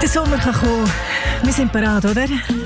Der Sommer kann kommen. Wir sind bereit, oder?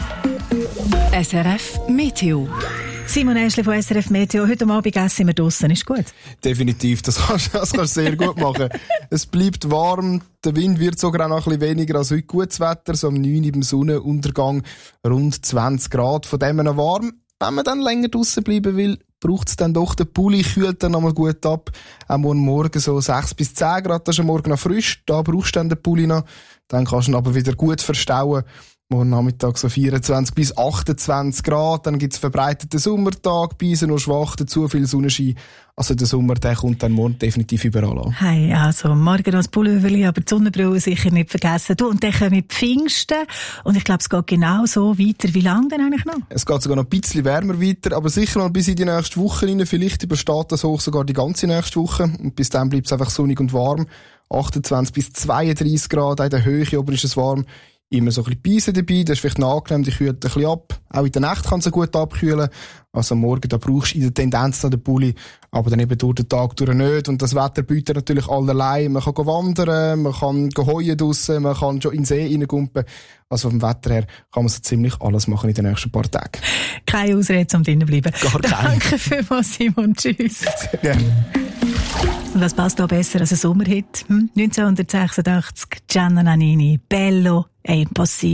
SRF Meteo. Simon Äschli von SRF Meteo. Heute Abend essen wir draussen. Ist gut? Definitiv. Das kannst du sehr gut machen. Es bleibt warm. Der Wind wird sogar auch noch ein bisschen weniger als heute. Gutes Wetter. So am 9 Uhr im Sonnenuntergang. Rund 20 Grad. Von dem noch warm. Wenn man dann länger draussen bleiben will, braucht es dann doch den Pulli, kühlt dann nochmal gut ab. Auch morgen so 6 bis 10 Grad, das ist am Morgen noch frisch. Da brauchst du dann den Pulli noch. Dann kannst du ihn aber wieder gut verstauen. Morgen Nachmittag so 24 bis 28 Grad. Dann gibt's verbreiteten Sommertag, bei nur schwach, dazu viel Sonnenschein. Also der Sommer, der kommt dann morgen definitiv überall an. Hey, also morgen noch das Pulloverli, aber die Sonnenbrille sicher nicht vergessen. Du, und dann kommen die Pfingsten. Und ich glaube, es geht genau so weiter. Wie lange denn eigentlich noch? Es geht sogar noch ein bisschen wärmer weiter, aber sicher mal bis in die nächste Woche rein. Vielleicht übersteht das hoch sogar die ganze nächste Woche. Und bis dann bleibt es einfach sonnig und warm. 28 bis 32 Grad, in der Höhe oben ist es warm. Immer so ein bisschen Beise dabei, das ist vielleicht noch angenehm, die kühlt ein bisschen ab. Auch in der Nacht kann sie gut abkühlen. Also am Morgen, da brauchst du in der Tendenz noch den Pulli, aber dann eben durch den Tag durch nicht. Und das Wetter bietet natürlich allerlei. Man kann wandern, man kann heuen draussen, man kann schon in den See reingumpen. Also vom Wetter her kann man so ziemlich alles machen in den nächsten paar Tagen. Keine Ausrede, um drinnen zu bleiben. Gar keine. Danke vielmals, Simon. Tschüss. Sehr gerne. Und was passt da besser als ein Sommerhit? 1986, Gianna Nannini, Bello e Impossibile.